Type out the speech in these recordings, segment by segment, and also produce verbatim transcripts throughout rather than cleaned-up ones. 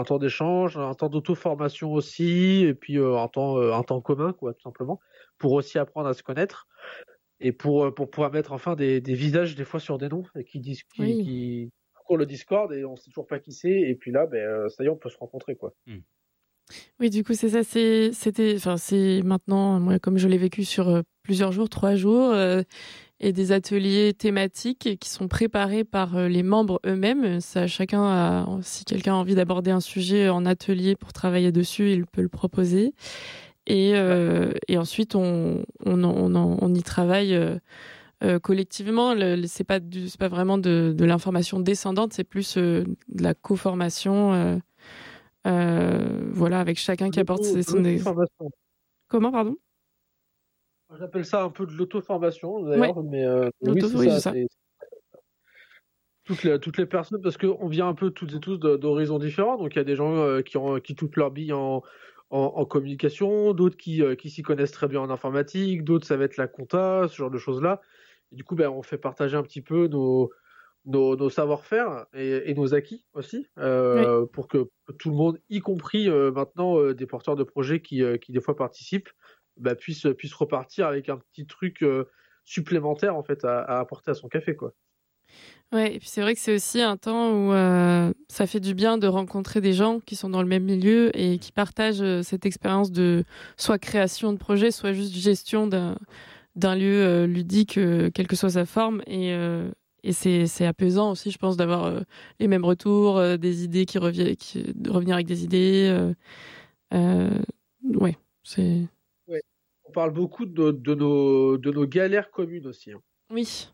temps d'échange, un temps d'auto-formation aussi, et puis euh, un temps, euh, un temps commun, quoi, tout simplement, pour aussi apprendre à se connaître et pour, euh, pour pouvoir mettre enfin des, des visages des fois sur des noms et qui disent qui, Oui. qui courent le Discord et on sait toujours pas qui c'est, et puis là, ben, euh, ça y est, on peut se rencontrer, quoi. Mm. Oui, du coup, c'est ça. C'est, c'était, enfin, c'est maintenant, moi, comme je l'ai vécu sur euh, plusieurs jours, trois jours, euh, et des ateliers thématiques qui sont préparés par euh, les membres eux-mêmes. Ça, chacun a, si quelqu'un a envie d'aborder un sujet en atelier pour travailler dessus, il peut le proposer. Et, euh, et ensuite, on, on, en- on, en- on y travaille euh, euh, collectivement. Le, le- c'est pas du, c'est pas vraiment de, de l'information descendante, c'est plus euh, de la co-formation. Euh, euh, voilà, avec chacun qui apporte L'auto- ses, son ex- L'auto-formation. Comment, pardon? Moi, j'appelle ça un peu de l'auto-formation, Ouais, d'ailleurs, mais, euh, mais oui, l'auto, c'est oui, c'est ça. ça. C'est toutes les, toutes les personnes, parce qu'on vient un peu toutes et tous de- d'horizons différents. Donc, il y a des gens euh, qui, ont, qui touchent leur bille en, en, en communication, d'autres qui, euh, qui s'y connaissent très bien en informatique, d'autres, ça va être la compta, ce genre de choses-là. Et du coup, ben, on fait partager un petit peu nos, nos, nos savoir-faire et, et nos acquis aussi, Oui. euh, pour que tout le monde, y compris euh, maintenant euh, des porteurs de projets qui, euh, qui des fois participent, bah, puissent, puissent repartir avec un petit truc euh, supplémentaire en fait à, à apporter à son café, quoi. Ouais, et puis c'est vrai que c'est aussi un temps où euh, ça fait du bien de rencontrer des gens qui sont dans le même milieu et qui partagent euh, cette expérience de soit création de projet, soit juste gestion d'un d'un lieu euh, ludique, euh, quelle que soit sa forme. Et, euh, et c'est, c'est apaisant aussi, je pense, d'avoir euh, les mêmes retours, euh, des idées qui reviennent, qui, de revenir avec des idées. Euh, euh, ouais, c'est. Ouais. On parle beaucoup de, de nos, de nos galères communes aussi, hein. Oui,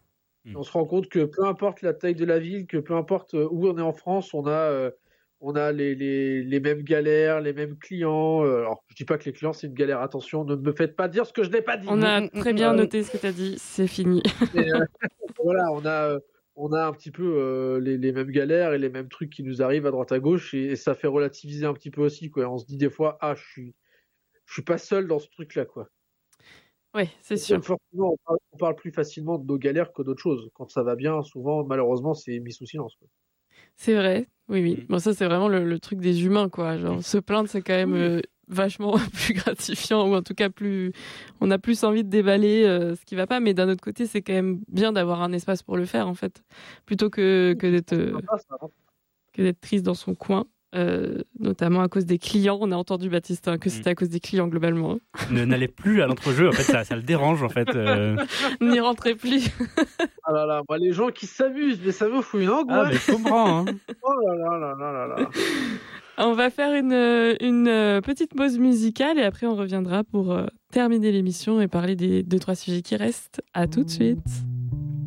On se rend compte que peu importe la taille de la ville, que peu importe euh, où on est en France, on a, euh, on a les, les, les mêmes galères, les mêmes clients. Euh, alors, je dis pas que les clients, c'est une galère. Attention, ne me faites pas dire ce que je n'ai pas dit. on a Mm, mm, très mm, bien mm. Euh, noté ce que tu as dit, c'est fini. mais, euh, voilà, on a, euh, on a un petit peu euh, les, les mêmes galères et les mêmes trucs qui nous arrivent à droite à gauche, et, et ça fait relativiser un petit peu aussi, quoi. On se dit des fois, ah, je suis, je suis pas seul dans ce truc-là, quoi. Ouais, c'est Et sûr. forcément, on parle, on parle plus facilement de nos galères que d'autres choses. Quand ça va bien, souvent, malheureusement, c'est mis sous silence, quoi. C'est vrai, oui, oui. Mm. Bon, ça, c'est vraiment le, le truc des humains, quoi. Genre, Mm. se plaindre, c'est quand même Oui. euh, vachement plus gratifiant, ou en tout cas, plus, on a plus envie de déballer euh, ce qui va pas. Mais d'un autre côté, c'est quand même bien d'avoir un espace pour le faire, en fait, plutôt que, que d'être, C'est euh, sympa, ça, hein. que d'être triste dans son coin. Euh, notamment à cause des clients. On a entendu, Baptiste, hein, que c'était à cause des clients, globalement. Ne n'allez plus à l'entrejeu, en fait, ça, ça le dérange, en fait. euh. N'y rentrez plus. Ah là là, moi, les gens qui s'amusent, mais ça me fout une Ah, angoisse. mais je comprends, hein. Oh là là là là là là. On va faire une, une euh, petite pause musicale et après, on reviendra pour euh, terminer l'émission et parler des deux, trois sujets qui restent. À tout de suite.